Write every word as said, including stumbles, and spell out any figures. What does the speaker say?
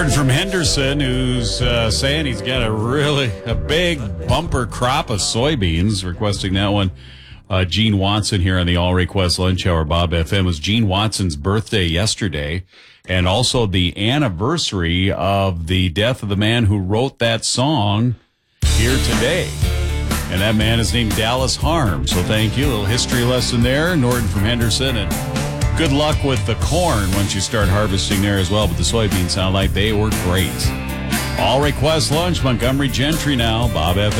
Norton from Henderson, who's uh, saying he's got a really a big bumper crop of soybeans, requesting that one. Uh, Gene Watson here on the All Request Lunch Hour, Bob F M. It was Gene Watson's birthday yesterday, and also the anniversary of the death of the man who wrote that song here today. And that man is named Dallas Harm. So thank you. A little history lesson there. Norton from Henderson. And good luck with the corn once you start harvesting there as well. But the soybeans sound like they were great. All Request Lunch, Montgomery Gentry now. Bob F M.